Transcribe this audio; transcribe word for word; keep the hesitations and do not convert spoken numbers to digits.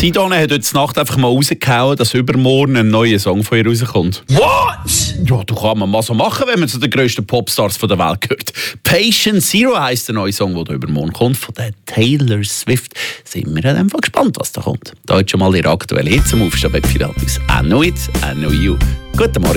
Sidone hat heute Nacht einfach mal rausgehauen, dass übermorgen ein neuer Song von ihr rauskommt. What? Ja, du kannst man mal so machen, wenn man zu den grössten Popstars der Welt gehört. Patient Zero heisst der neue Song, der übermorgen kommt, von der Taylor Swift. Sind wir in dem Fall gespannt, was da kommt. Da hat schon mal ihre aktuelle Hits am Aufstehen bei Pilatus. I know it, I know you. Guten Morgen.